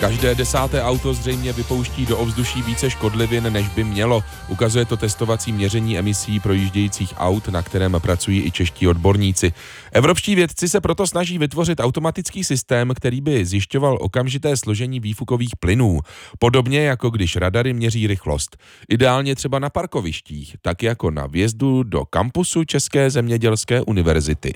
Každé 10. auto zřejmě vypouští do ovzduší více škodlivin, než by mělo. Ukazuje to testovací měření emisí projíždějících aut, na kterém pracují i čeští odborníci. Evropští vědci se proto snaží vytvořit automatický systém, který by zjišťoval okamžité složení výfukových plynů. Podobně jako když radary měří rychlost. Ideálně třeba na parkovištích, tak jako na vjezdu do kampusu České zemědělské univerzity.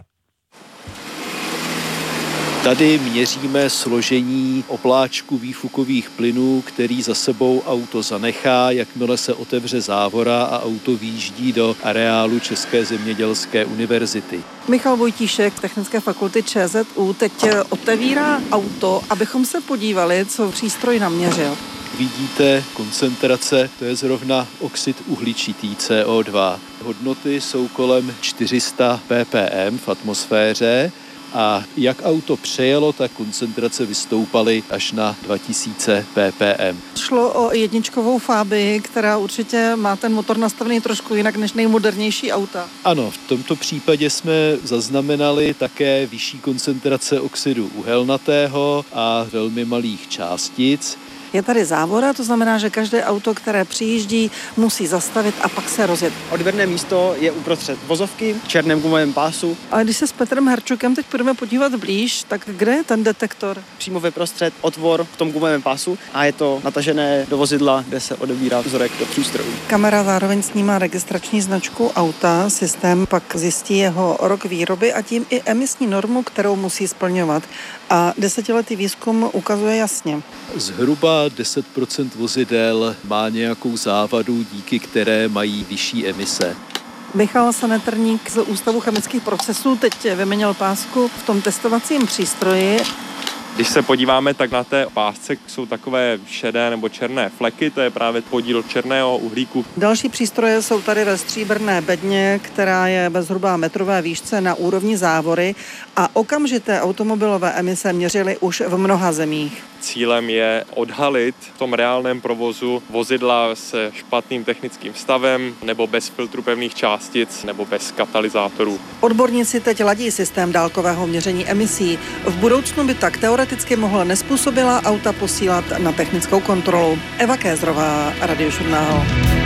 Tady měříme složení obláčku výfukových plynů, který za sebou auto zanechá, jakmile se otevře závora a auto vyjíždí do areálu České zemědělské univerzity. Michal Vojtíšek, Technické fakulty ČZU, teď otevírá auto, abychom se podívali, co přístroj naměřil. Vidíte koncentrace, to je zrovna oxid uhličitý CO2. Hodnoty jsou kolem 400 ppm v atmosféře. A jak auto přejelo, tak koncentrace vystoupaly až na 2000 ppm. Šlo o jedničkovou Fabii, která určitě má ten motor nastavený trošku jinak než nejmodernější auta. Ano, v tomto případě jsme zaznamenali také vyšší koncentrace oxidu uhelnatého a velmi malých částic. Je tady závora, to znamená, že každé auto, které přijíždí, musí zastavit a pak se rozjet. Odběrné místo je uprostřed vozovky v černém gumovém pásu. A když se s Petrem Herčukem teď budeme podívat blíž, tak kde je ten detektor? Přímo vyprostřed otvor v tom gumovém pásu a je to natažené do vozidla, kde se odebírá vzorek do přístrojů. Kamera zároveň snímá registrační značku auta, systém pak zjistí jeho rok výroby a tím i emisní normu, kterou musí splňovat. A 10letý výzkum ukazuje jasně. Zhruba 10% vozidel má nějakou závadu, díky které mají vyšší emise. Michal Sanetrník z Ústavu chemických procesů teď vyměnil pásku v tom testovacím přístroji. Když se podíváme, tak na té pásce jsou takové šedé nebo černé fleky, to je právě podíl černého uhlíku. Další přístroje jsou tady ve stříbrné bedně, která je ve zhruba metrové výšce na úrovni závory a okamžité automobilové emise měřily už v mnoha zemích. Cílem je odhalit v tom reálném provozu vozidla se špatným technickým stavem nebo bez filtru pevných částic nebo bez katalyzátorů. Odborníci teď ladí systém dálkového měření emisí. V budoucnu by tak teoreticky mohla nezpůsobilá auta posílat na technickou kontrolu. Eva Kézrová, Radiožurnál.